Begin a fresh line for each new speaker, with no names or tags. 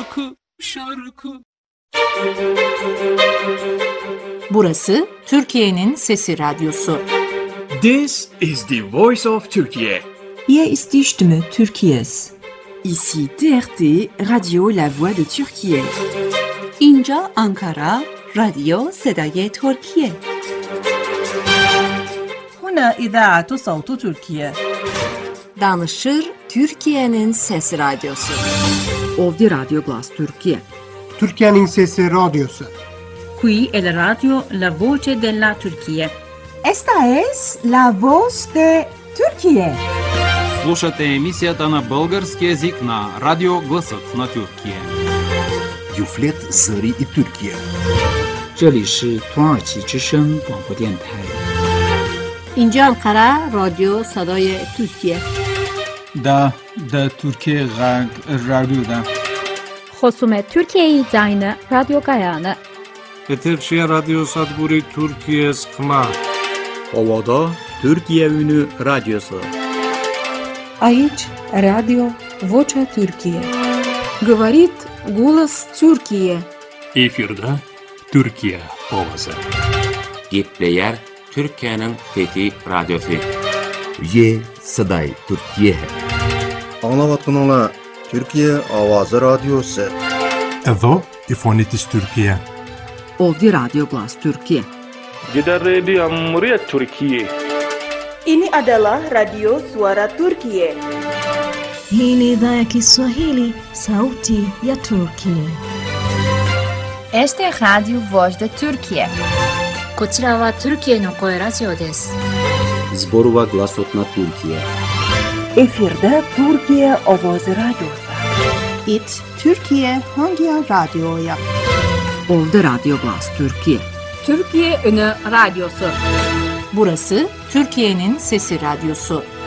şarkı, şarkı.
Burası Türkiye'nin Sesi Radyosu.
This is the voice of Turkey.
Hier ist die Stimme Türkiye's.
Ici TRT, Radio La Voix de Türkiye.
اینجا آنکارا، رادیو صدای ترکیه.
هنا إذاعة صوت تركيا.
Danışır Türkiye'nin Sesi Radyosu.
Ovdje Radio Glas Türkiye.
Türkiye'nin Sesi Radyosu.
Qui è la radio La Voce della Turchia.
Esta es La Voz de Türkiye.
Слушате емисията на български език на Радио Гласът на Türkiye.
Юфлет Зări и Türkiye.
这里是土耳其之声广播电台。
اینجا انقره رادیو صدای ترکیه.
دا Türkiye Radyo'da.
خصوم Türkiye Zayını Radyo Gayanı.
Eterçiye Radyo Sadburi Türkiye Skma.
Ovada Türkiye Ünü Radyosu.
Aici Radio Vocea Türkiye.
Говорит голос Türkiye.
Efirde Türkiye Ovası.
Gepleyer Türkiye'nin Fethi Radyosu.
Ye Saday Türkiye.
Anlavatınla Türkiye Avazı Radyosu.
Evo İfonitis Türkiye.
Ovdje Radio Glas Türkiye.
Gider Radio Cumhuriyet Türkiye.
Ini adalah Radio Suara Turkiye.
Hii ni idhaa ya Kiswahili, Sauti ya Turkiye.
Este es Radio Voz de Türkiye.
こちらはトルキエの声ラジオです。
Zborova Glasot na Türkiye.
Efirde Türkiye Avazı Radyosu.
İt Türkiye hangi radyoya?
Ovdje Radio Glas Türkiye.
Türkiye Ünü Radyosu. Burası Türkiye'nin Sesi Radyosu.